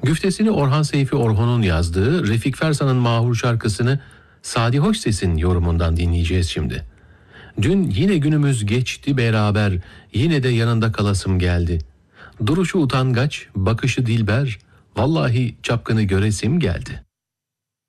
Güftesini Orhan Seyfi Orhon'un yazdığı Refik Fersan'ın mahur şarkısını Sadi Hoşses'in yorumundan dinleyeceğiz şimdi. Dün yine günümüz geçti beraber, yine de yanında kalasım geldi. Duruşu utangaç, bakışı dilber, vallahi çapkını göresim geldi.